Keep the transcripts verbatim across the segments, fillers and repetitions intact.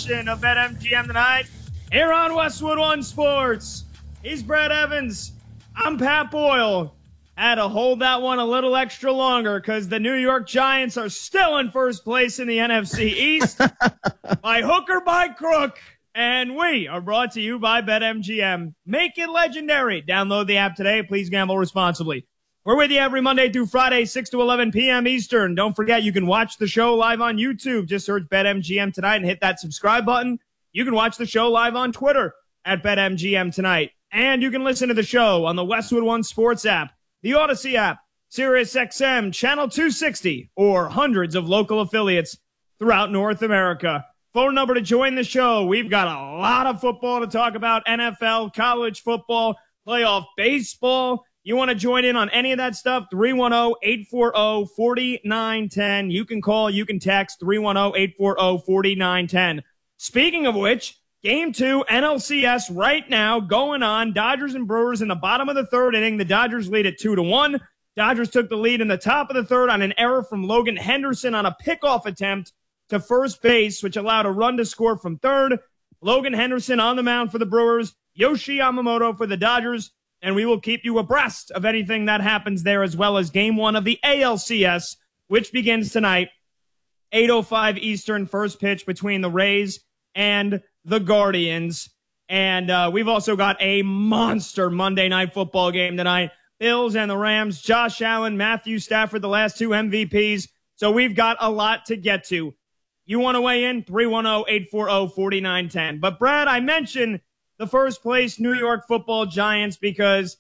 edition of BetMGM tonight here on Westwood One Sports. He's Brad Evans. I'm Pat Boyle. Had to hold that one a little extra longer because the New York Giants are still in first place in the N F C East by hook or by crook. And we are brought to you by BetMGM. Make it legendary. Download the app today. Please gamble responsibly. We're with you every Monday through Friday, six to eleven p.m. Eastern. Don't forget, you can watch the show live on YouTube. Just search BetMGM tonight and hit that subscribe button. You can watch the show live on Twitter at BetMGM tonight. And you can listen to the show on the Westwood One Sports app, the Odyssey app, SiriusXM, Channel two sixty, or hundreds of local affiliates throughout North America. Phone number to join the show. We've got a lot of football to talk about, N F L, college football, playoff baseball. You want to join in on any of that stuff, three one zero, eight four zero, four nine one zero. You can call, you can text, three one zero, eight four zero, four nine one zero. Speaking of which, Game two, N L C S right now going on. Dodgers and Brewers in the bottom of the third inning. The Dodgers lead at two to one. Dodgers took the lead in the top of the third on an error from Logan Henderson on a pickoff attempt to first base, which allowed a run to score from third. Logan Henderson on the mound for the Brewers, Yoshi Yamamoto for the Dodgers, and we will keep you abreast of anything that happens there, as well as game one of the A L C S, which begins tonight, eight oh five Eastern, first pitch between the Rays and the Guardians. And uh, we've also got a monster Monday Night Football game tonight. Bills and the Rams, Josh Allen, Matthew Stafford, the last two M V Ps. So we've got a lot to get to. You want to weigh in? three one zero, eight four zero, four nine one zero. But, Brad, I mentioned the first place New York Football Giants because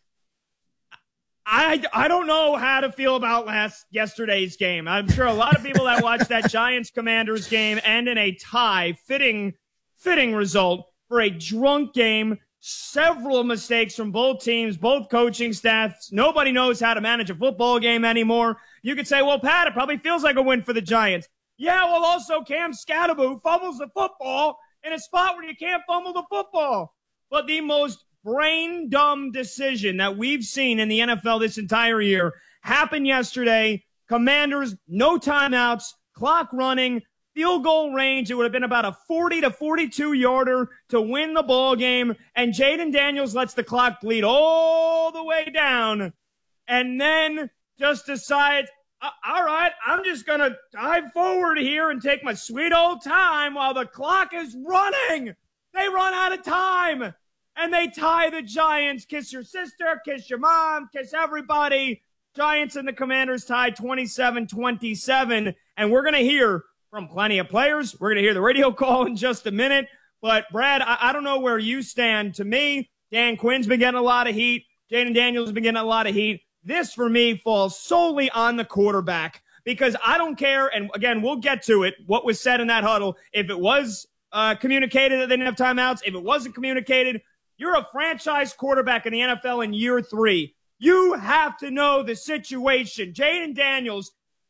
I, I don't know how to feel about last yesterday's game. I'm sure a lot of people that watched that Giants-Commanders game end in a tie, fitting, fitting result for a drunk game. Several mistakes from both teams, both coaching staffs. Nobody knows how to manage a football game anymore. You could say, well, Pat, it probably feels like a win for the Giants. Yeah, well, also Cam Scatterbo fumbles the football in a spot where you can't fumble the football. But the most brain-dumb decision that we've seen in the N F L this entire year happened yesterday. Commanders, no timeouts, clock running, field goal range. It would have been about a forty to forty-two yarder to win the ball game. And Jaden Daniels lets the clock bleed all the way down and then just decides, all right, I'm just going to dive forward here and take my sweet old time while the clock is running. They run out of time, and they tie the Giants. Kiss your sister, kiss your mom, kiss everybody. Giants and the Commanders tied twenty-seven twenty-seven, and we're going to hear from plenty of players. We're going to hear the radio call in just a minute. But, Brad, I, I don't know where you stand. To me, Dan Quinn's been getting a lot of heat. Jaden Daniels has been getting a lot of heat. This, for me, falls solely on the quarterback because I don't care, and again, we'll get to it, what was said in that huddle. If it was uh, communicated that they didn't have timeouts, if it wasn't communicated, you're a franchise quarterback in the N F L in year three. You have to know the situation. Jaden Daniels,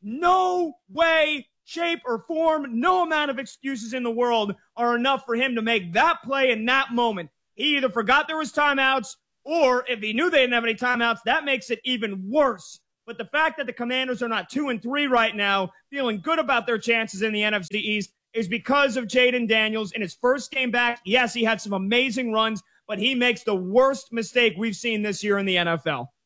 no way, shape, or form, no amount of excuses in the world are enough for him to make that play in that moment. He either forgot there was timeouts, or if he knew they didn't have any timeouts, that makes it even worse. But the fact that the Commanders are not two and three right now, feeling good about their chances in the N F C East, is because of Jaden Daniels. In his first game back, yes, he had some amazing runs, but he makes the worst mistake we've seen this year in the N F L.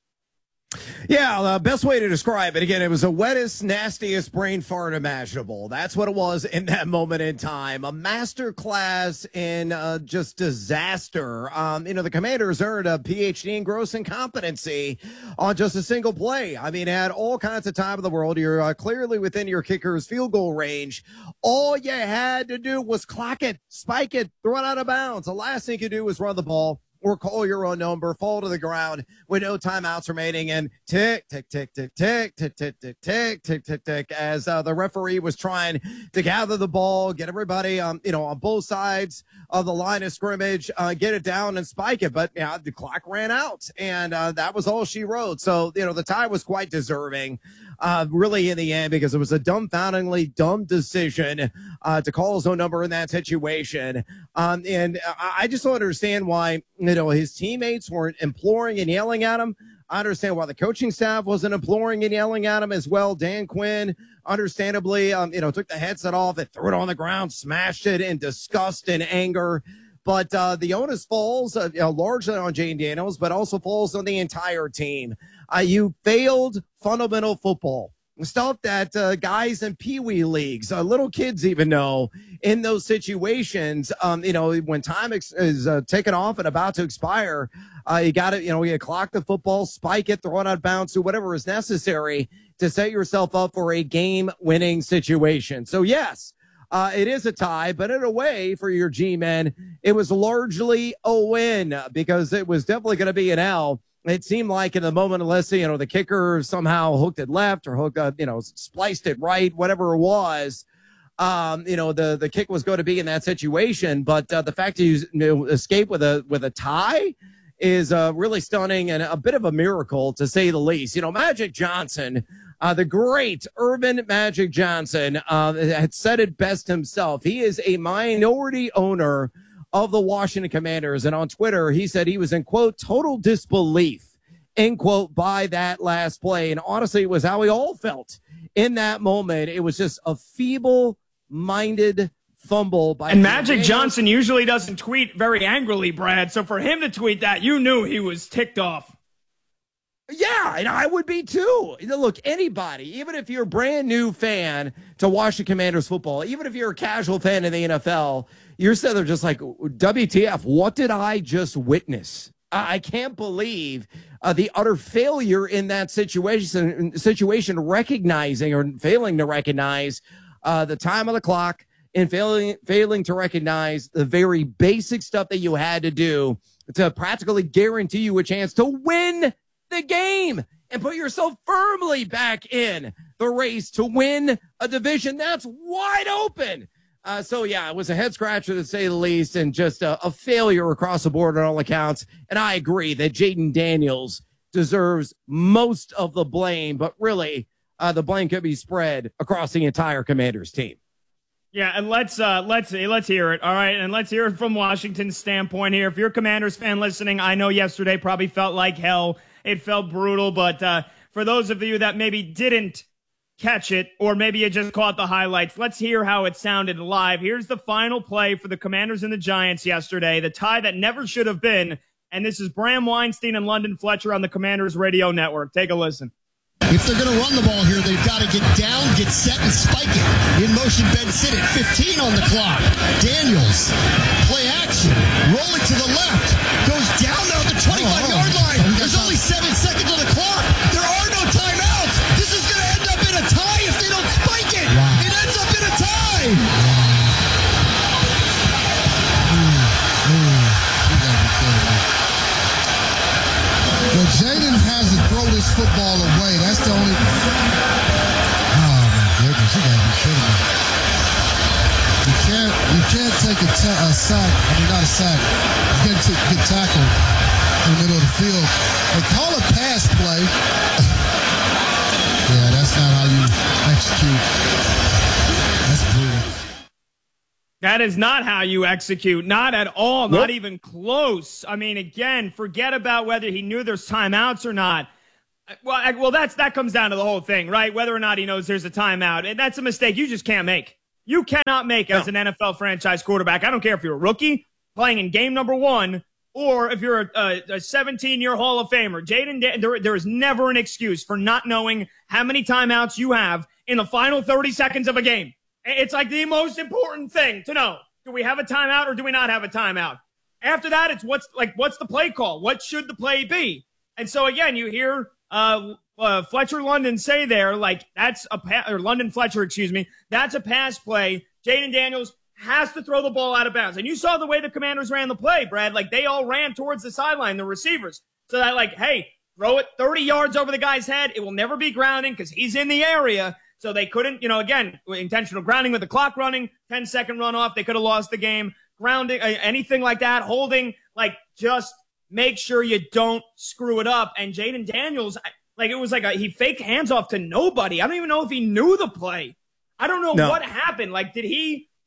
Yeah, the best way to describe it, again, it was the wettest, nastiest brain fart imaginable. That's what it was in that moment in time. A master class in uh, just disaster. Um, you know, the Commanders earned a P H D in gross incompetency on just a single play. I mean, it had all kinds of time in the world. You're uh, clearly within your kicker's field goal range. All you had to do was clock it, spike it, throw it out of bounds. The last thing you do was run the ball or call your own number, fall to the ground with no timeouts remaining, and tick, tick, tick, tick, tick, tick, tick, tick, tick, tick, tick, tick, as uh, the referee was trying to gather the ball, get everybody, um, you know, on both sides of the line of scrimmage, uh, get it down and spike it. But yeah, the clock ran out, and uh, that was all she wrote. So, you know, the tie was quite deserving, uh, really, in the end, because it was a dumbfoundingly dumb decision uh, to call his own number in that situation. Um, and I, I just don't understand why, you know, his teammates weren't imploring and yelling at him. I understand why the coaching staff wasn't imploring and yelling at him as well. Dan Quinn, understandably, um, you know, took the headset off and threw it on the ground, smashed it in disgust and anger. But uh, the onus falls uh, you know, largely on Jayden Daniels, but also falls on the entire team. Uh, you failed fundamental football. Stuff that uh, guys in peewee leagues, uh, little kids even know in those situations, um, you know, when time ex- is uh, taken off and about to expire, uh, you got to, you know, you clock the football, spike it, throw it out of bounds, do whatever is necessary to set yourself up for a game-winning situation. So, yes, uh, it is a tie, but in a way for your G-men, it was largely a win because it was definitely going to be an L. It seemed like in the moment, unless, you know, the kicker somehow hooked it left or hooked, uh, you know, spliced it right, whatever it was, um, you know, the, the kick was going to be in that situation. But uh, the fact that you, you know, escape with a with a tie is uh, really stunning and a bit of a miracle, to say the least. You know, Magic Johnson, uh, the great Earvin Magic Johnson, uh, had said it best himself. He is a minority owner of the Washington Commanders. And on Twitter, he said he was in, quote, total disbelief, end quote, by that last play. And honestly, it was how we all felt in that moment. It was just a feeble-minded fumble by And Magic Daniels. Johnson usually doesn't tweet very angrily, Brad. So for him to tweet that, you knew he was ticked off. Yeah, and I would be too. Look, anybody, even if you're a brand new fan to Washington Commanders football, even if you're a casual fan in the N F L, you're sitting there just like, W T F, what did I just witness? I can't believe uh, the utter failure in that situation, situation, recognizing or failing to recognize uh, the time of the clock and failing, failing to recognize the very basic stuff that you had to do to practically guarantee you a chance to win the game and put yourself firmly back in the race to win a division that's wide open. Uh, so, yeah, it was a head scratcher to say the least, and just a, a failure across the board on all accounts. And I agree that Jayden Daniels deserves most of the blame, but really uh, the blame could be spread across the entire Commanders team. Yeah, and let's uh, let's let's hear it. All right, and let's hear it from Washington's standpoint here. If you're a Commanders fan listening, I know yesterday probably felt like hell. It felt brutal, but uh, for those of you that maybe didn't catch it, or maybe you just caught the highlights, let's hear how it sounded live. Here's the final play for the Commanders and the Giants yesterday, the tie that never should have been. And this is Bram Weinstein and London Fletcher on the Commanders Radio Network. Take a listen. If they're going to run the ball here, they've got to get down, get set, and spike it. In motion, Ben sit it. fifteen on the clock. Daniels, play action, rolling to the left, goes down now at the twenty-five-yard line. There's only seven seconds on the clock. There are no timeouts. This is going to end up in a tie if they don't spike it. Wow. It ends up in a tie. Wow. Well, Jayden has to throw this football away. That's the only. Oh my goodness, you gotta be kidding me! You can't, you can't take a, ta- a sack. I mean, not a sack. You can't t- get tackled in the middle of the field. They call a pass play. Yeah, that's not how you execute. That's brutal. That is not how you execute. Not at all. Nope. Not even close. I mean, again, forget about whether he knew there's timeouts or not. Well, I, well, that's that comes down to the whole thing, right? Whether or not he knows there's a timeout. And that's a mistake you just can't make. You cannot make as no. an N F L franchise quarterback. I don't care if you're a rookie playing in game number one or if you're a seventeen-year Hall of Famer. Jayden, there, there is never an excuse for not knowing how many timeouts you have in the final thirty seconds of a game. It's like the most important thing to know. Do we have a timeout or do we not have a timeout? After that, it's what's like, what's the play call? What should the play be? And so again, you hear uh, uh, Fletcher London say there, like that's a pa- or London Fletcher, excuse me, that's a pass play. Jayden Daniels has to throw the ball out of bounds. And you saw the way the Commanders ran the play, Brad. Like they all ran towards the sideline, the receivers. So that like, hey, throw it thirty yards over the guy's head. It will never be grounding because he's in the area. So they couldn't, you know, again, intentional grounding with the clock running, ten second runoff. They could have lost the game. Grounding, uh, anything like that, holding, like just make sure you don't screw it up. And Jayden Daniels, like it was like a, he faked hands off to nobody. I don't even know if he knew the play. I don't know no. what happened. Like, did he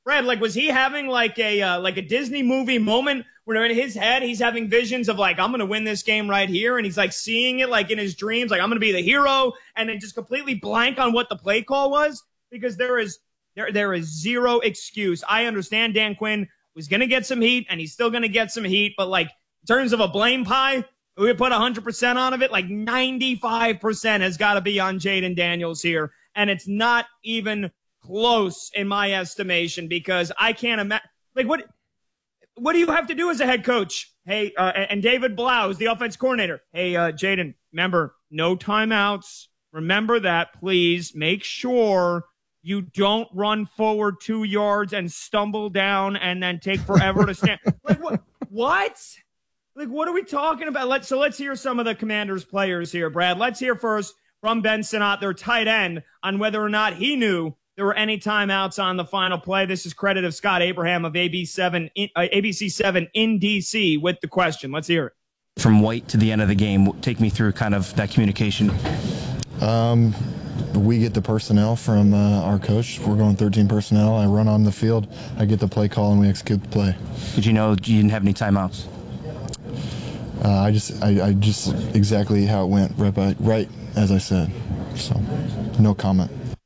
Brad, like, was he having like a uh, like a Disney movie moment where in his head he's having visions of like, I'm going to win this game right here, and he's like seeing it like in his dreams, like I'm going to be the hero, and then just completely blank on what the play call was? Because there is there there is zero excuse. I understand Dan Quinn was going to get some heat, and he's still going to get some heat, but like in terms of a blame pie, we put one hundred percent on of it, like ninety-five percent has got to be on Jayden Daniels here, and it's not even close in my estimation, because I can't imagine, like, what what do you have to do as a head coach? Hey, uh, and David Blau is the offense coordinator. Hey, uh, Jayden, remember, no timeouts. Remember that, please. Make sure you don't run forward two yards and stumble down and then take forever to stand. Like, what? What? Like, what are we talking about? Let's so let's hear some of the Commanders players here, Brad. Let's hear first from Ben Sinnott, their tight end, on whether or not he knew there were any timeouts on the final play. This is credit of Scott Abraham of A B seven, uh, A B C seven in D C with the question. Let's hear it. From White to the end of the game, take me through kind of that communication. Um, we get the personnel from uh, our coach. We're going thirteen personnel. I run on the field. I get the play call, and we execute the play. Did you know you didn't have any timeouts? Uh, I just, I, I just exactly how it went, right, by, right as I said. So, no comment.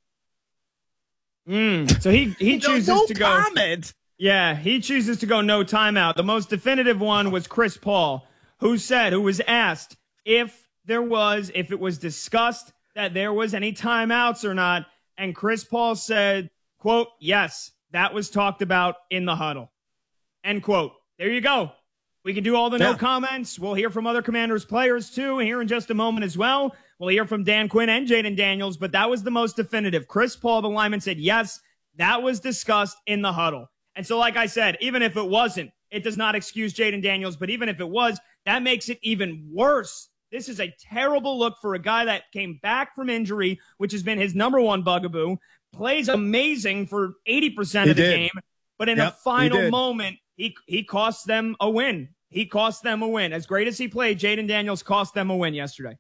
Mm, so he, he chooses no to go. Comment. Yeah, he chooses to go no timeout. The most definitive one was Chris Paul, who said, who was asked if there was, if it was discussed that there was any timeouts or not. And Chris Paul said, quote, yes, that was talked about in the huddle. End quote. There you go. We can do all the no yeah. comments. We'll hear from other Commanders players, too, here in just a moment as well. We'll hear from Dan Quinn and Jayden Daniels, but that was the most definitive. Chris Paul, the lineman, said, yes, that was discussed in the huddle. And so, like I said, even if it wasn't, it does not excuse Jayden Daniels, but even if it was, that makes it even worse. This is a terrible look for a guy that came back from injury, which has been his number one bugaboo, plays amazing for eighty percent He of the did. game, but in Yep, a final he moment, he he cost them a win. He cost them a win. As great as he played, Jayden Daniels cost them a win yesterday.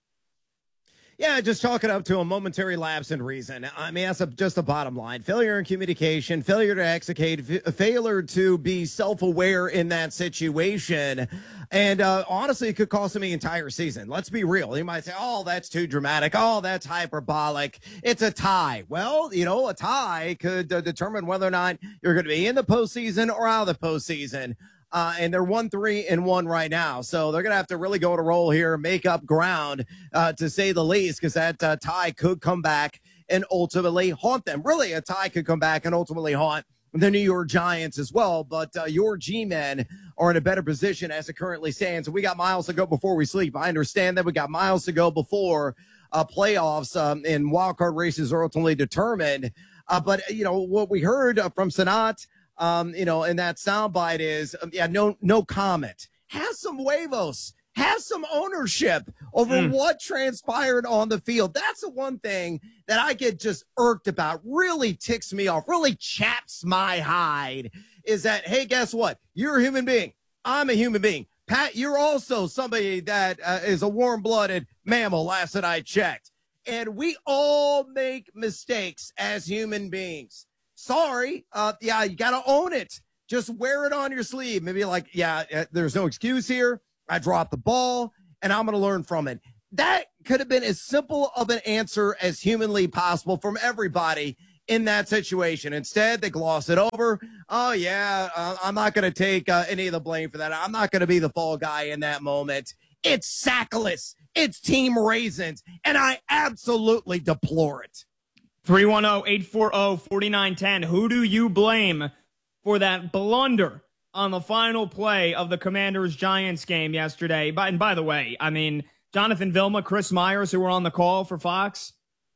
Yeah, just chalk it up to a momentary lapse in reason. I mean, that's a, just the bottom line. Failure in communication, failure to execute, f- failure to be self-aware in that situation. And uh, honestly, it could cost him the entire season. Let's be real. You might say, oh, that's too dramatic. Oh, that's hyperbolic. It's a tie. Well, you know, a tie could uh, determine whether or not you're going to be in the postseason or out of the postseason. Uh, and they're one, three, and one right now. So they're going to have to really go on a roll here, make up ground, uh, to say the least, because that uh, tie could come back and ultimately haunt them. Really, a tie could come back and ultimately haunt the New York Giants as well. But uh, your G-men are in a better position as it currently stands. We got miles to go before we sleep. I understand that we got miles to go before uh, playoffs um, and wildcard races are ultimately determined. Uh, but, you know, what we heard uh, from Sinnott, Um, you know, and that soundbite is, um, yeah, no, no comment. Have some huevos. Have some ownership over mm. what transpired on the field. That's the one thing that I get just irked about, really ticks me off, really chaps my hide, is that, hey, guess what? You're a human being. I'm a human being. Pat, you're also somebody that uh, is a warm-blooded mammal, last that I checked. And we all make mistakes as human beings. Sorry. Uh, yeah, you got to own it. Just wear it on your sleeve. Maybe like, yeah, uh, there's no excuse here. I dropped the ball, and I'm going to learn from it. That could have been as simple of an answer as humanly possible from everybody in that situation. Instead, they gloss it over. Oh, yeah, uh, I'm not going to take uh, any of the blame for that. I'm not going to be the fall guy in that moment. It's sackless. It's team raisins, and I absolutely deplore it. three one zero, eight four zero, four nine one zero. Who do you blame for that blunder on the final play of the Commanders-Giants game yesterday? By, and by the way, I mean, Jonathan Vilma, Chris Myers, who were on the call for Fox,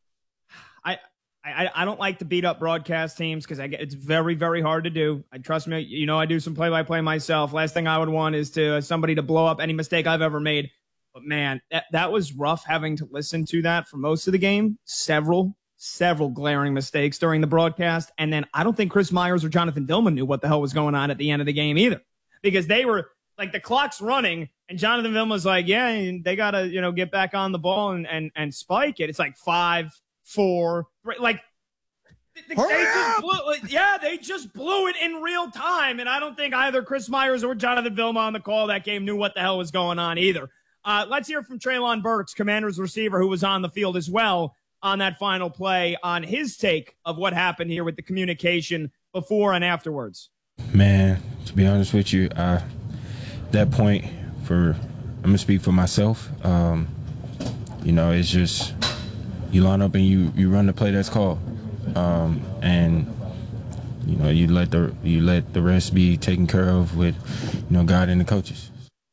I I, I don't like to beat up broadcast teams because I get it's very, very hard to do. I trust me, you know, I do some play-by-play myself. Last thing I would want is to uh, somebody to blow up any mistake I've ever made. But, man, that, that was rough having to listen to that for most of the game. Several Several glaring mistakes during the broadcast. And then I don't think Chris Myers or Jonathan Dillman knew what the hell was going on at the end of the game either. Because they were like, the clock's running and Jonathan Dillman was like, yeah, they got to, you know, get back on the ball and, and, and spike it. It's like five, four, three. Like, They, they just blew, yeah, they just blew it in real time, and I don't think either Chris Myers or Jonathan Vilma on the call that game knew what the hell was going on either. Uh, let's hear from Treylon Burks, Commanders receiver, who was on the field as well on that final play, on his take of what happened here with the communication before and afterwards. Man, to be honest with you, uh, that point, for I'm going to speak for myself, um, you know, it's just you line up and you, you run the play that's called. Um, and, you know, you let the you let the rest be taken care of with, you know, God and the coaches.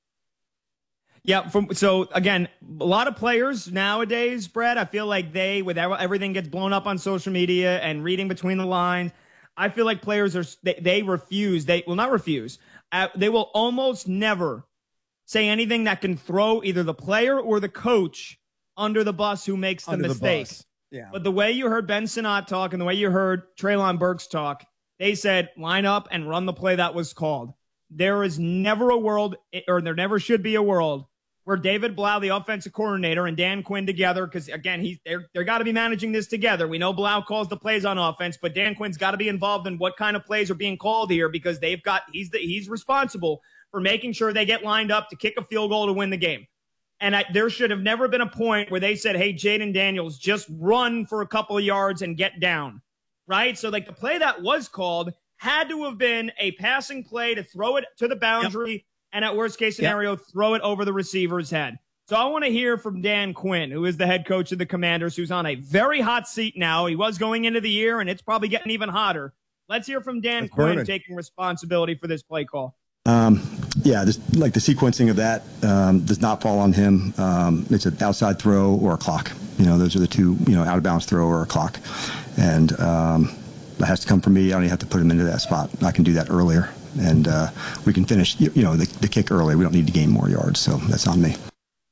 Yeah, from, so again, a lot of players nowadays, Brad, I feel like they, with everything gets blown up on social media and reading between the lines, I feel like players are, they, they refuse, they will not refuse, uh, they will almost never say anything that can throw either the player or the coach under the bus who makes the Under mistake. The yeah. But the way you heard Ben Sinnott talk and the way you heard Treylon Burks talk, they said line up and run the play that was called. There is never a world, or there never should be a world, where David Blau, the offensive coordinator, and Dan Quinn together, because, again, he's, they're, they're got to be managing this together. We know Blau calls the plays on offense, but Dan Quinn's got to be involved in what kind of plays are being called here, because they've got he's the, he's responsible for making sure they get lined up to kick a field goal to win the game. And I, there should have never been a point where they said, hey, Jayden Daniels, just run for a couple of yards and get down, right? So, like, the play that was called had to have been a passing play to throw it to the boundary, yep. and at worst case scenario, yep. throw it over the receiver's head. So I want to hear from Dan Quinn, who is the head coach of the Commanders, who's on a very hot seat now. He was going into the year, and it's probably getting even hotter. Let's hear from Dan That's Quinn burning. taking responsibility for this play call. Um, yeah, just like the sequencing of that um, does not fall on him. Um, it's an outside throw or a clock. You know, those are the two, you know, out of bounds throw or a clock. And um, that has to come from me. I don't even have to put him into that spot. I can do that earlier. And uh, we can finish, you know, the, the kick early. We don't need to gain more yards. So that's on me.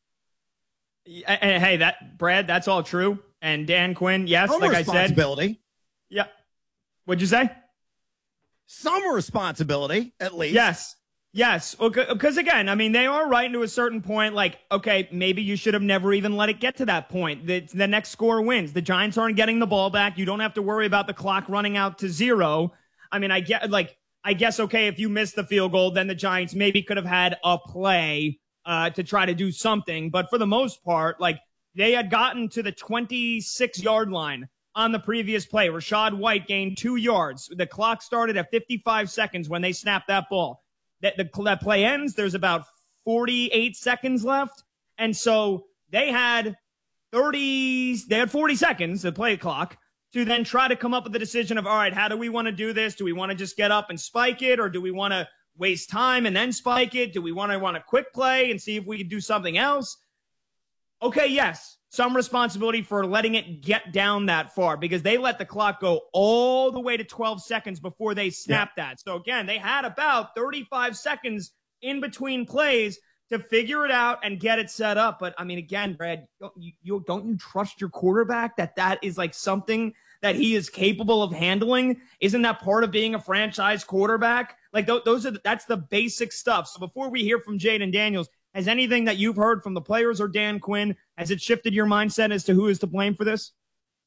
And hey, that Brad, that's all true. And Dan Quinn, yes, Some like I said. responsibility. Yeah. What'd you say? Some responsibility, at least. Yes. Yes. Because, again, I mean, they are right to a certain point. Like, okay, maybe you should have never even let it get to that point. The, the next score wins. The Giants aren't getting the ball back. You don't have to worry about the clock running out to zero. I mean, I get, like, I guess, okay, if you miss the field goal, then the Giants maybe could have had a play uh, to try to do something. But for the most part, like, they had gotten to the twenty-six-yard line on the previous play. Rachaad White gained two yards. The clock started at fifty-five seconds when they snapped that ball. That, the, that play ends. There's about forty-eight seconds left. And so they had thirty, they had forty seconds, the play clock, to then try to come up with a decision of, all right, how do we want to do this? Do we want to just get up and spike it? Or do we want to waste time and then spike it? Do we want to run a quick play and see if we can do something else? Okay, yes, some responsibility for letting it get down that far, because they let the clock go all the way to twelve seconds before they snapped yeah. that. So again, they had about thirty-five seconds in between plays to figure it out and get it set up. But I mean, again, Brad, don't you, you don't you trust your quarterback that that is like something that he is capable of handling? Isn't that part of being a franchise quarterback? Like th- those are the, that's the basic stuff. So before we hear from Jayden Daniels, has anything that you've heard from the players or Dan Quinn, has it shifted your mindset as to who is to blame for this?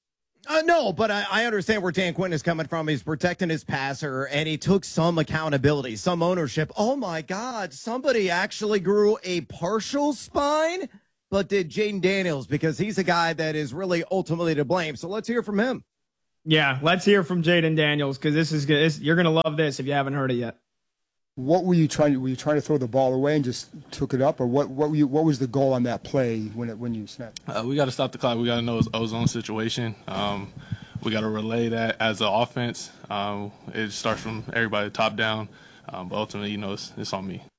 Uh, no, but I, I understand where Dan Quinn is coming from. He's protecting his passer, and he took some accountability, some ownership. Oh, my God, somebody actually grew a partial spine, but did Jayden Daniels, because he's a guy that is really ultimately to blame. So let's hear from him. Yeah, let's hear from Jayden Daniels, because this is good. This, you're going to love this if you haven't heard it yet. What were you trying to, were you trying to throw the ball away and just took it up, or what, what were you, what was the goal on that play when it, when you snapped? Uh, we got to stop the clock. We got to know it's ozone situation. Um, we got to relay that as an offense. Um, it starts from everybody top down, um, but ultimately, you know, it's, it's on me.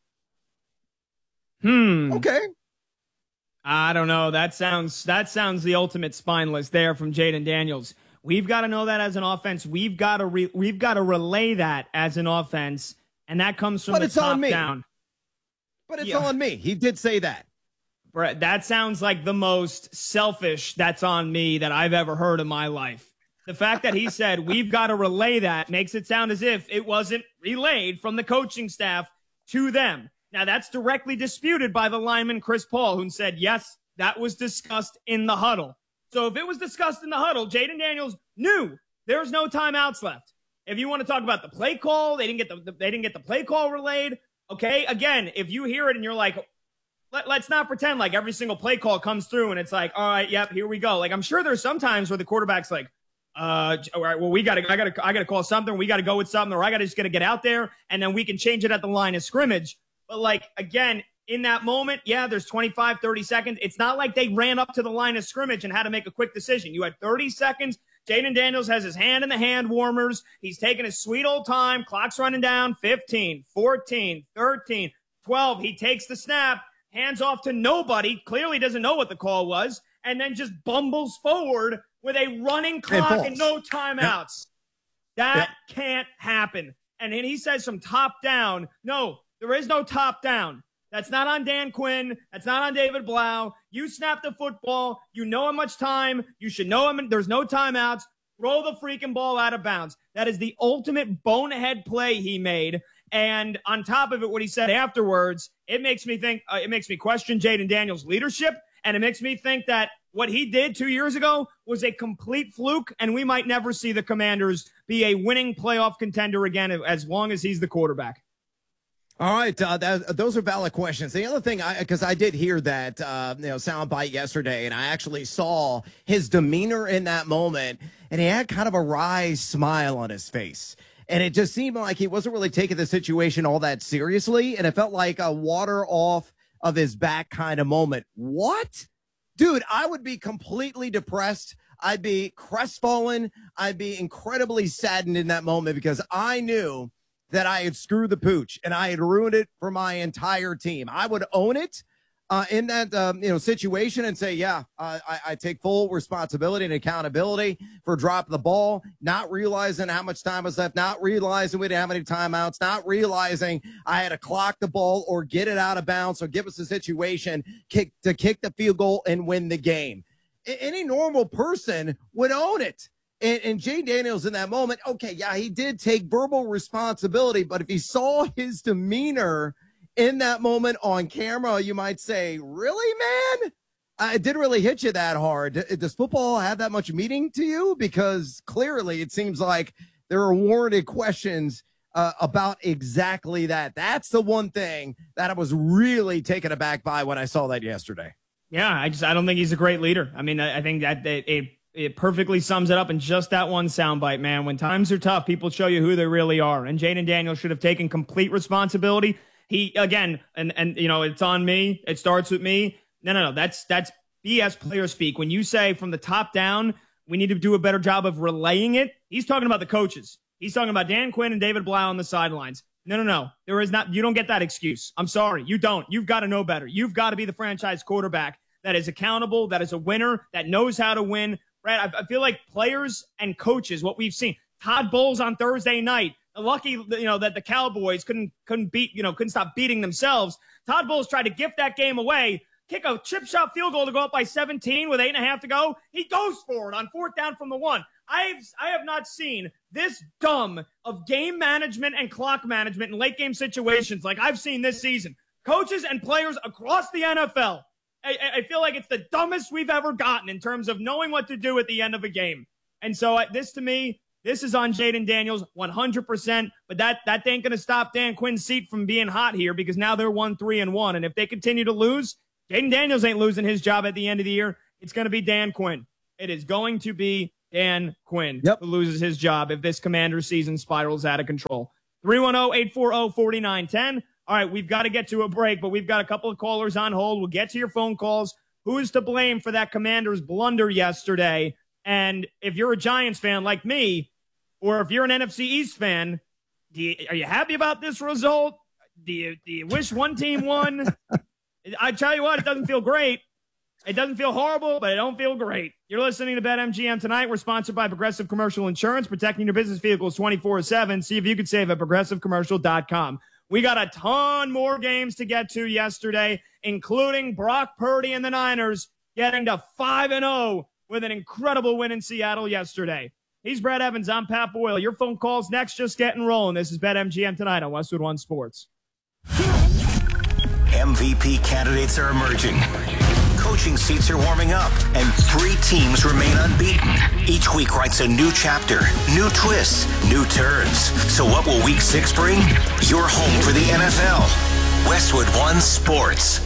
Hmm. Okay. I don't know. That sounds, that sounds the ultimate spineless there from Jayden Daniels. We've got to know that as an offense. We've got to, re- we've got to relay that as an offense. And that comes from but the it's top on me. down. But it's yeah. on me. He did say that. Brett, that sounds like the most selfish "that's on me" that I've ever heard in my life. The fact that he said we've got to relay that makes it sound as if it wasn't relayed from the coaching staff to them. Now, that's directly disputed by the lineman Chris Paul, who said, yes, that was discussed in the huddle. So if it was discussed in the huddle, Jayden Daniels knew There's no timeouts left. If you want to talk about the play call, they didn't get the, the they didn't get the play call relayed. Okay, again, if you hear it and you're like, Let, let's not pretend like every single play call comes through and it's like, all right, yep, here we go. Like, I'm sure there's some times where the quarterback's like, uh, all right, well, we got to, I got to, I got to call something. We got to go with something, or I got to just got to get out there and then we can change it at the line of scrimmage. But like, again, in that moment, yeah, there's twenty-five, thirty seconds. It's not like they ran up to the line of scrimmage and had to make a quick decision. You had thirty seconds. Jayden Daniels has his hand in the hand warmers. He's taking his sweet old time. Clock's running down. fifteen, fourteen, thirteen, twelve. He takes the snap. Hands off to nobody, clearly doesn't know what the call was, and then just bumbles forward with a running clock and no timeouts. Yep. That yep. can't happen. And then he says from top down. No, there is no top down. That's not on Dan Quinn. That's not on David Blau. You snap the football. You know how much time. You should know him. There's no timeouts. Throw the freaking ball out of bounds. That is the ultimate bonehead play he made. And on top of it, what he said afterwards, it makes me think, uh, it makes me question Jayden Daniels' leadership. And it makes me think that what he did two years ago was a complete fluke. And we might never see the Commanders be a winning playoff contender again as long as he's the quarterback. All right, uh, that, those are valid questions. The other thing, I because I did hear that uh, you know soundbite yesterday, and I actually saw his demeanor in that moment, and he had kind of a wry smile on his face. And it just seemed like he wasn't really taking the situation all that seriously. And it felt like a water off of his back kind of moment. What? Dude, I would be completely depressed. I'd be crestfallen. I'd be incredibly saddened in that moment because I knew that I had screwed the pooch and I had ruined it for my entire team. I would own it uh, in that um, you know situation and say, yeah, uh, I, I take full responsibility and accountability for dropping the ball, not realizing how much time was left, not realizing we didn't have any timeouts, not realizing I had to clock the ball or get it out of bounds or give us a situation kick to kick the field goal and win the game. A- any normal person would own it. And, and Jayden Daniels in that moment, okay, yeah, he did take verbal responsibility, but if he saw his demeanor in that moment on camera, you might say, really, man? Uh, it didn't really hit you that hard. Does football have that much meaning to you? Because clearly it seems like there are warranted questions uh, about exactly that. That's the one thing that I was really taken aback by when I saw that yesterday. Yeah, I just I don't think he's a great leader. I mean, I, I think that it, it it perfectly sums it up in just that one soundbite, man. When times are tough, people show you who they really are. And Jayden Daniels should have taken complete responsibility. He, again, and, and you know, it's on me. It starts with me. No, no, no. That's that's B S player speak. When you say from the top down, we need to do a better job of relaying it, he's talking about the coaches. He's talking about Dan Quinn and David Blau on the sidelines. No, no, no. There is not. You don't get that excuse. I'm sorry. You don't. You've got to know better. You've got to be the franchise quarterback that is accountable, that is a winner, that knows how to win. Brad, I feel like players and coaches, what we've seen, Todd Bowles on Thursday night, lucky, you know, that the Cowboys couldn't couldn't beat, you know, couldn't stop beating themselves. Todd Bowles tried to gift that game away, kick a chip shot field goal to go up by seventeen with eight and a half to go. He goes for it on fourth down from the one. I've I have not seen this dumb of game management and clock management in late game situations like I've seen this season. Coaches and players across the N F L. I, I feel like it's the dumbest we've ever gotten in terms of knowing what to do at the end of a game. And so uh, this, to me, this is on Jayden Daniels one hundred percent. But that that ain't going to stop Dan Quinn's seat from being hot here because now they're one, three, and one. And if they continue to lose, Jayden Daniels ain't losing his job at the end of the year. It's going to be Dan Quinn. It is going to be Dan Quinn yep. who loses his job if this Commander season spirals out of control. three one zero, eight four zero, four nine one zero. All right, we've got to get to a break, but we've got a couple of callers on hold. We'll get to your phone calls. Who is to blame for that Commanders blunder yesterday? And if you're a Giants fan like me, or if you're an N F C East fan, do you, are you happy about this result? Do you, do you wish one team won? I tell you what, it doesn't feel great. It doesn't feel horrible, but it don't feel great. You're listening to BetMGM tonight. We're sponsored by Progressive Commercial Insurance, protecting your business vehicles twenty-four seven. See if you could save at progressive commercial dot com. We got a ton more games to get to yesterday, including Brock Purdy and the Niners getting to five and oh with an incredible win in Seattle yesterday. He's Brad Evans. I'm Pat Boyle. Your phone calls next. Just getting rolling. This is BetMGM tonight on Westwood One Sports. M V P candidates are emerging. coaching seats are warming up, and three teams remain unbeaten. Each week writes a new chapter, new twists, new turns. So what will week six bring? Your home for the N F L. Westwood One Sports.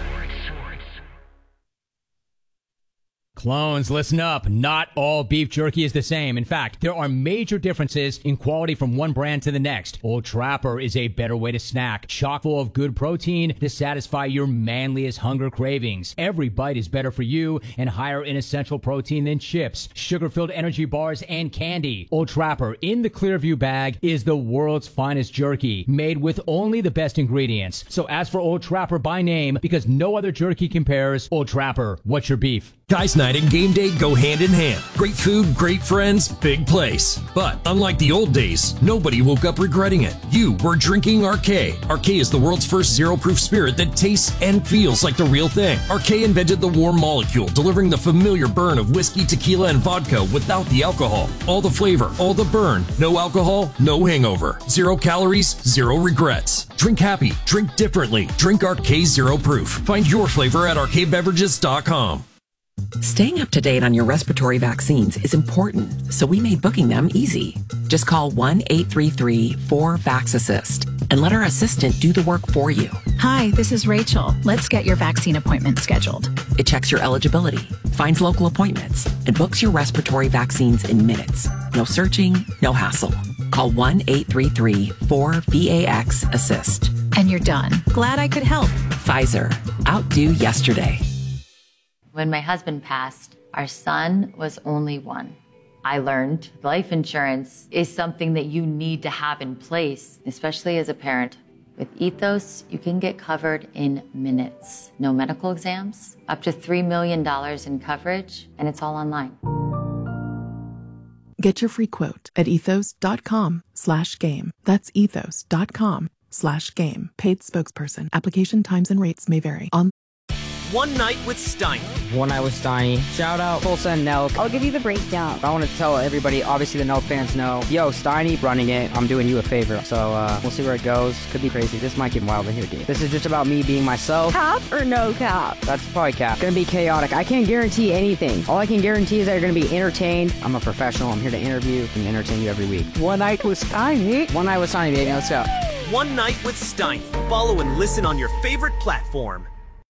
Clones, listen up. Not all beef jerky is the same. In fact, there are major differences in quality from one brand to the next. Old Trapper is a better way to snack, chock full of good protein to satisfy your manliest hunger cravings. Every bite is better for you and higher in essential protein than chips, sugar-filled energy bars, and candy. Old Trapper in the Clearview bag is the world's finest jerky, made with only the best ingredients. So ask for Old Trapper by name because no other jerky compares. Old Trapper, what's your beef? Guys night and game day go hand in hand. Great food, great friends, big place. But unlike the old days, nobody woke up regretting it. You were drinking R K. R K is the world's first zero-proof spirit that tastes and feels like the real thing. R K invented the warm molecule, delivering the familiar burn of whiskey, tequila, and vodka without the alcohol. All the flavor, all the burn. No alcohol, no hangover. Zero calories, zero regrets. Drink happy, drink differently. Drink R K Zero Proof. Find your flavor at R K beverages dot com. Staying up to date on your respiratory vaccines is important, so we made booking them easy. Just call one eight three three four vax assist and let our assistant do the work for you. Hi, this is Rachel. Let's get your vaccine appointment scheduled. It checks your eligibility, finds local appointments, and books your respiratory vaccines in minutes. No searching, no hassle. Call one eight three three four V A X assist. And you're done. Glad I could help. Pfizer. Outdo yesterday. When my husband passed, our son was only one. I learned life insurance is something that you need to have in place, especially as a parent. With Ethos, you can get covered in minutes. No medical exams, up to three million dollars in coverage, and it's all online. Get your free quote at ethos.com slash game. That's ethos.com slash game. Paid spokesperson. Application times and rates may vary. On One Night with Steiny. One Night with Steiny. Shout out Tulsa and Nelk. I'll give you the breakdown. I want to tell everybody, obviously the Nelk fans know, yo, Steiny running it. I'm doing you a favor. So uh, we'll see where it goes. Could be crazy. This might get wild in here, dude. This is just about me being myself. Cap or no cap? That's probably cap. It's going to be chaotic. I can't guarantee anything. All I can guarantee is that you're going to be entertained. I'm a professional. I'm here to interview and entertain you every week. One Night with Steiny. One Night with Steiny, baby. Let's go. One Night with Steiny. Follow and listen on your favorite platform.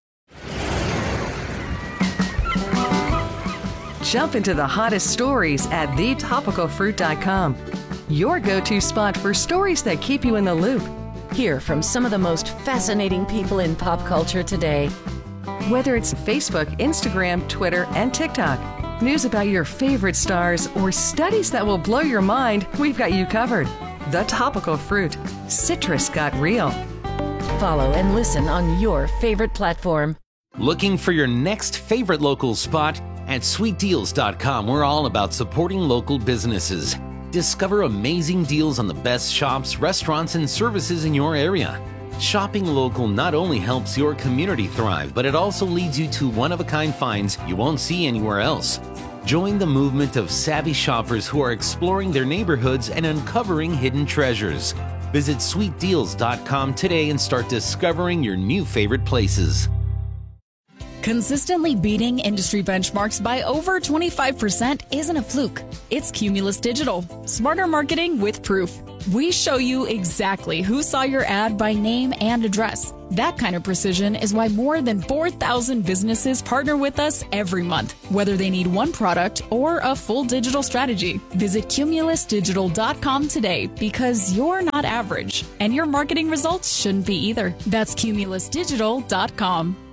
Jump into the hottest stories at the topical fruit dot com. Your go-to spot for stories that keep you in the loop. Hear from some of the most fascinating people in pop culture today. Whether it's Facebook, Instagram, Twitter, and TikTok, news about your favorite stars, or studies that will blow your mind, we've got you covered. The Topical Fruit. Citrus got real. Follow and listen on your favorite platform. Looking for your next favorite local spot? At sweet deals dot com, we're all about supporting local businesses. Discover amazing deals on the best shops, restaurants, and services in your area. Shopping local not only helps your community thrive, but it also leads you to one-of-a-kind finds you won't see anywhere else. Join the movement of savvy shoppers who are exploring their neighborhoods and uncovering hidden treasures. Visit sweet deals dot com today and start discovering your new favorite places. Consistently beating industry benchmarks by over twenty-five percent isn't a fluke. It's Cumulus Digital. Smarter marketing with proof. We show you exactly who saw your ad by name and address. That kind of precision is why more than four thousand businesses partner with us every month, whether they need one product or a full digital strategy. Visit cumulus digital dot com today because you're not average, and your marketing results shouldn't be either. That's cumulus digital dot com.